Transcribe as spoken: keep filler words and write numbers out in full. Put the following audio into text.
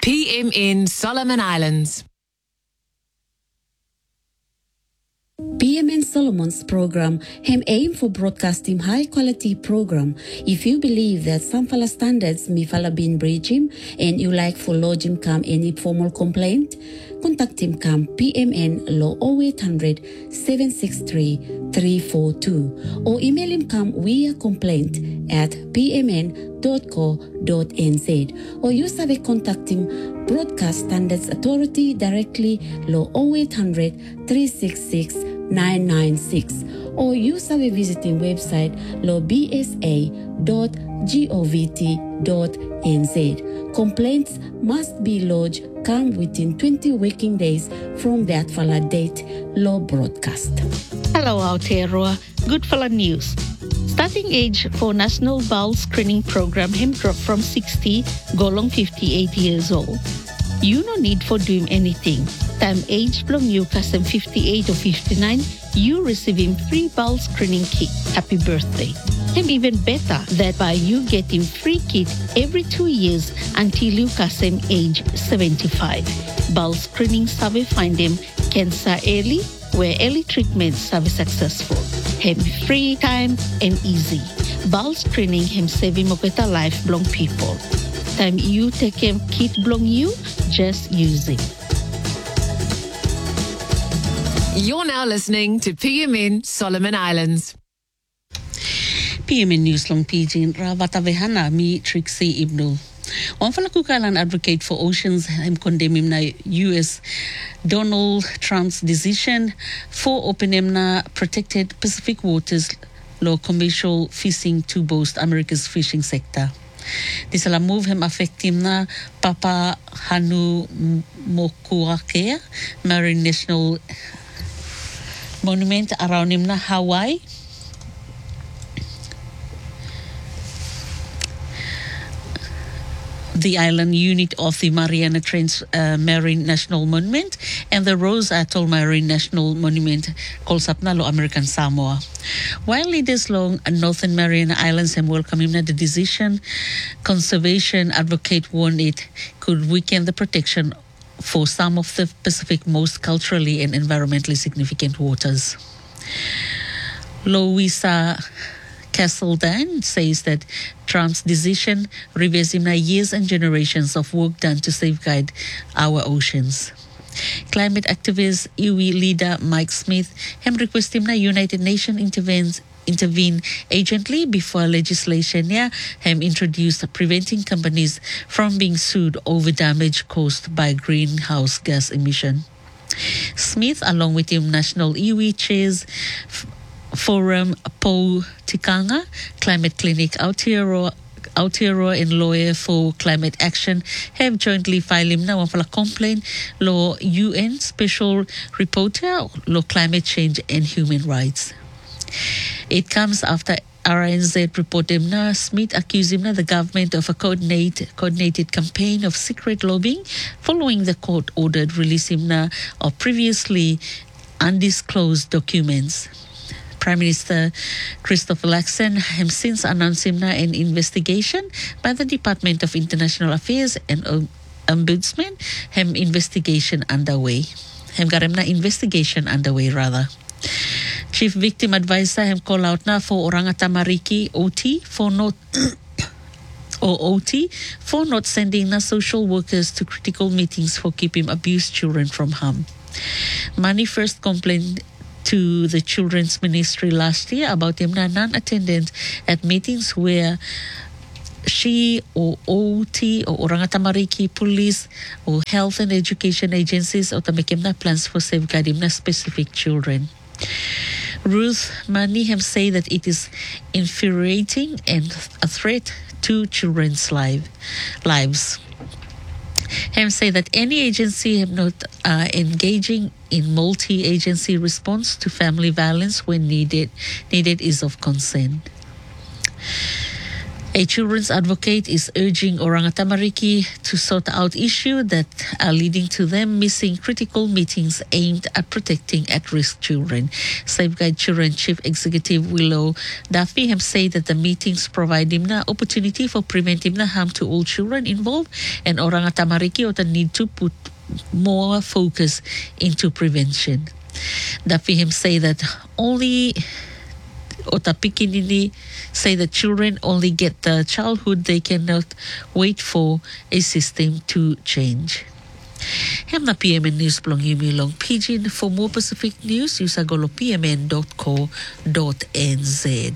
P M N Solomon Islands. P M N Solomon's program hem aim for broadcasting high quality program. If you believe that some fala standards may fala been breach him and you like for lodge him come any formal complaint, contact him come P M N law oh eight hundred, seven six three, three four two or email him come via complaint at p m n dot co dot n z or you have a contact him Broadcast Standards Authority directly law oh eight hundred, three six six, nine nine six or use our visiting website law b s a dot govt dot n z. Complaints must be lodged come within twenty working days from that fala date law broadcast. Hello Aotearoa, good fala news. Starting age for National Bowel Screening Program him drop from sixty go long fifty-eight years old. You no need for doing anything. Time age from you custom fifty-eight or fifty-nine, you receiving free bowel screening kit. Happy birthday. And even better, that by you getting free kit every two years until you custom age seventy-five. Bowel screening survey find them cancer early, where early treatment survey successful. Hem free time and easy. Bowel screening hem saving moketa life belong people. Time you take him kit belong you, just use it. You're now listening to P M N Solomon Islands. P M N News Long Pidgin Ravatavehana mi Trixie Ibnul. One Falakukalan advocate for oceans and condemn him na U S Donald Trump's decision for opening na protected Pacific waters law commercial fishing to boost America's fishing sector. This will move him affect him na Papa Hanu Mokuakea Marine National Monument around him na Hawaii. The island unit of the Mariana Trench uh, Marine National Monument and the Rose Atoll Marine National Monument called Sapnalo American Samoa. While leaders along Northern Mariana Islands have welcomed the decision, conservation advocate warned it could weaken the protection for some of the Pacific's most culturally and environmentally significant waters. Louisa Castledine says that Trump's decision reveals him years and generations of work done to safeguard our oceans. Climate activist iwi leader Mike Smith has requested the United Nations intervenes intervene urgently before legislation yeah, have introduced preventing companies from being sued over damage caused by greenhouse gas emission. Smith, along with him, National Iwi chairs Forum Po Tikanga, Climate Clinic Aotearoa, Aotearoa and lawyer for climate action have jointly filed him now a complaint law U N Special Reporter law climate change and human rights. It comes after R N Z reported him Smith accused him the government of a coordinate, coordinated campaign of secret lobbying following the court-ordered release him of previously undisclosed documents. Prime Minister Christopher Luxon has since announced him an investigation by the Department of International Affairs and Ombudsman have investigation underway. Have got him investigation underway rather. Chief Victim Advisor have called out na for Oranga Tamariki O T for not or O T for not sending na social workers to critical meetings for keeping abused children from harm. Mani first complained to the Children's Ministry last year about him non-attendance at meetings where she or O T or Oranga Tamariki police or health and education agencies or make plans for safeguarding specific children. Ruth Mani have said that it is infuriating and a threat to children's life, lives. Ham say that any agency have not uh, engaging in multi-agency response to family violence when needed needed is of concern. A children's advocate is urging Orang Tamariki to sort out issues that are leading to them missing critical meetings aimed at protecting at-risk children. Safeguard Children Chief Executive Willow Duffy have said that the meetings provide him an opportunity for preventing the harm to all children involved, and Orang Tamariki ought need to put more focus into prevention. Duffy him say that only Ota Pikinini say that children only get the childhood, they cannot wait for a system to change. Hem na P M N News belong yumi long Pidgin. For more Pacific news, use agolo p m n dot co dot n z.